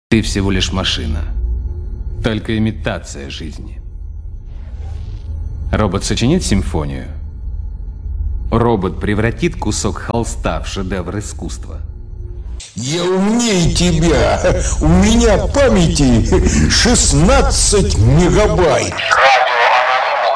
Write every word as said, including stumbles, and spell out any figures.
Ты всего лишь машина. Только имитация жизни. Робот сочинит симфонию. Робот превратит кусок холста в шедевр искусства. Я умнее тебя. У меня памяти шестнадцать мегабайт.